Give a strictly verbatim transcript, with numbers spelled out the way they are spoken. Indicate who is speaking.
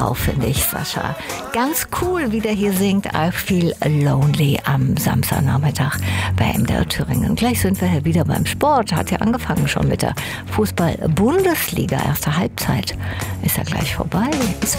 Speaker 1: drauf, finde ich, Sascha. Ganz cool, wie der hier singt I Feel Lonely am Samstagnachmittag bei M D R Thüringen. Und gleich sind wir hier wieder beim Sport. Hat ja angefangen schon mit der Fußball-Bundesliga. Erste Halbzeit ist ja gleich vorbei.